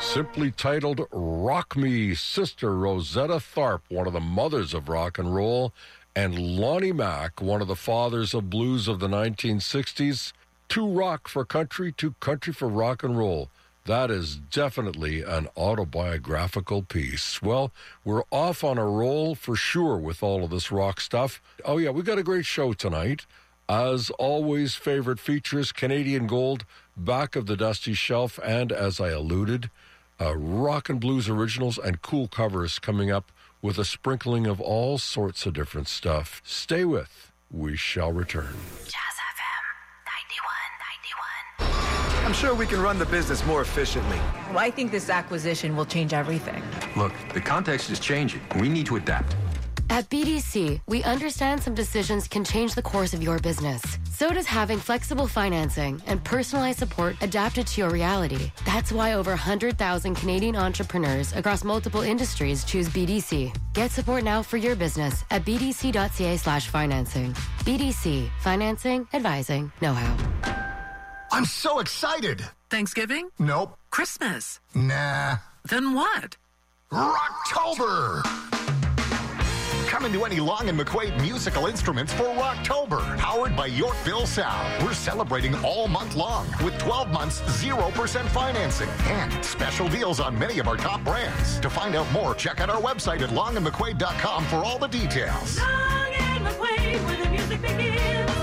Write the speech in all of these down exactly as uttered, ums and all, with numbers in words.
Simply titled Rock Me, Sister Rosetta Tharpe, one of the mothers of rock and roll, and Lonnie Mack, one of the fathers of blues of the nineteen sixties. Two rock for country, two country for rock and roll. That is definitely an autobiographical piece. Well, we're off on a roll for sure with all of this rock stuff. Oh, yeah, we got a great show tonight. As always, favorite features, Canadian Gold, Back of the Dusty Shelf, and as I alluded, uh, rock and blues originals and cool covers coming up with a sprinkling of all sorts of different stuff. Stay with. We shall return. Jazz F M, ninety-one, ninety-one. I'm sure we can run the business more efficiently. Well, I think this acquisition will change everything. Look, the context is changing. We need to adapt. At B D C, we understand some decisions can change the course of your business. So does having flexible financing and personalized support adapted to your reality. That's why over one hundred thousand Canadian entrepreneurs across multiple industries choose B D C. Get support now for your business at bdc.ca slash financing. B D C, financing, advising, know-how. I'm so excited. Thanksgiving? Nope. Christmas? Nah. Then what? Rocktober! Coming to any Long and McQuaid musical instruments for Rocktober, powered by Yorkville Sound. We're celebrating all month long with twelve months, zero percent financing and special deals on many of our top brands. To find out more, check out our website at long and mcquaid dot com for all the details. Long and McQuaid, where the music begins.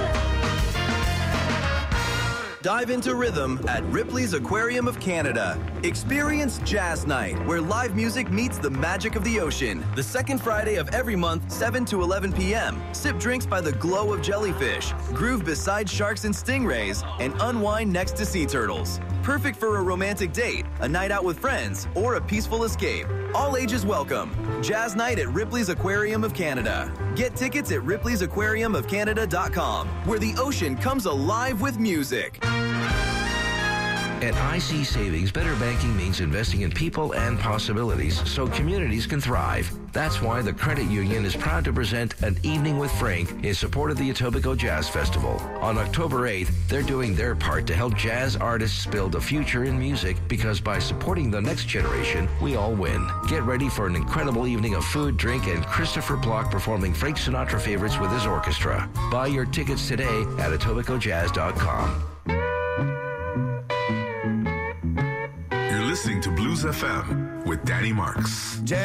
Dive into rhythm at Ripley's Aquarium of Canada. Experience Jazz Night, where live music meets the magic of the ocean. The second Friday of every month, seven to eleven p.m. Sip drinks by the glow of jellyfish, groove beside sharks and stingrays, and unwind next to sea turtles. Perfect for a romantic date, a night out with friends, or a peaceful escape. All ages welcome. Jazz Night at Ripley's Aquarium of Canada. Get tickets at ripley's aquarium of canada dot com, where the ocean comes alive with music. At I C Savings, better banking means investing in people and possibilities so communities can thrive. That's why the Credit Union is proud to present An Evening with Frank in support of the Etobicoke Jazz Festival. On October eighth, they're doing their part to help jazz artists build a future in music, because by supporting the next generation, we all win. Get ready for an incredible evening of food, drink, and Christopher Block performing Frank Sinatra favorites with his orchestra. Buy your tickets today at etobicoke jazz dot com. You're listening to Blues F M with Danny Marks.